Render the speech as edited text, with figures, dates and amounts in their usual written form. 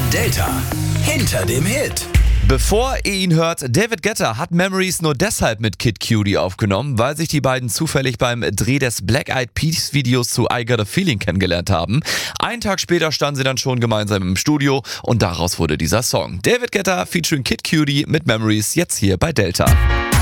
Delta hinter dem Hit. Bevor ihr ihn hört, David Guetta hat Memories nur deshalb mit Kid Cudi aufgenommen, weil sich die beiden zufällig beim Dreh des Black Eyed Peas Videos zu I Got a Feeling kennengelernt haben. Einen Tag später standen sie dann schon gemeinsam im Studio und daraus wurde dieser Song. David Guetta featuring Kid Cudi mit Memories, jetzt hier bei Delta.